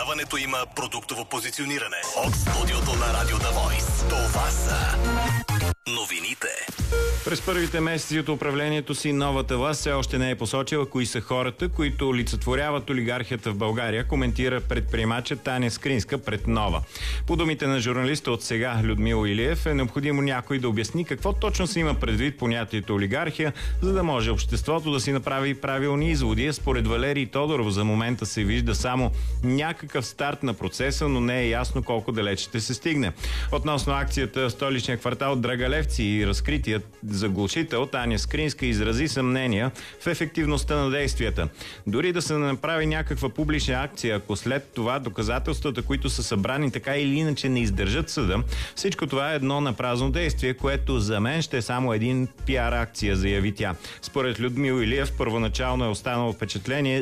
Предаването има продуктово позициониране. От студиото на Радио The Voice. Това са новините. През първите месеци от управлението си новата власт все още не е посочила кои са хората, които олицетворяват олигархията в България, коментира предприемача Таня Скринска пред Нова. По думите на журналиста от сега Людмил Илиев е необходимо някой да обясни какво точно се има предвид понятието олигархия, за да може обществото да си направи правилни изводи. Според Валерий Тодоров за момента се вижда само някакъв старт на процеса, но не е ясно колко далеч ще се стигне. Относно акцията в столичния квартал Драгалевци и разкритият заглушител, Таня Скринска изрази съмнения в ефективността на действията. Дори да се направи някаква публична акция, ако след това доказателствата, които са събрани така или иначе не издържат съда, всичко това е едно напразно действие, което за мен ще е само един пиар акция, заяви тя. Според Людмил Илиев, първоначално е останало впечатление